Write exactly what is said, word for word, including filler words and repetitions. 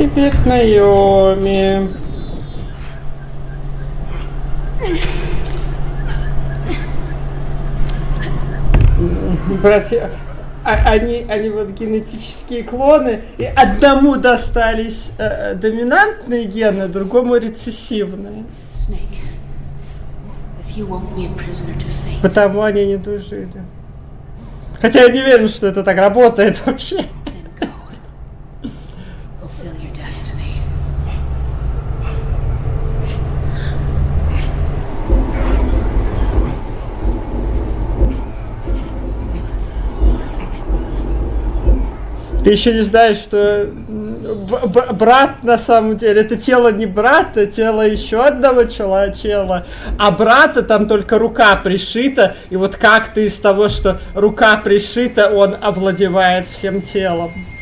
Привет, Наоми. Братья, а, они, они вот генетические клоны, и одному достались э, доминантные гены, другому рецессивные. Потому они не дружили. Хотя я не уверен, что это так работает вообще. Ты еще не знаешь, что б- брат на самом деле, это тело не брата, тело еще одного чела, чела, а брата там только рука пришита, и вот как-то из того, что рука пришита, он овладевает всем телом.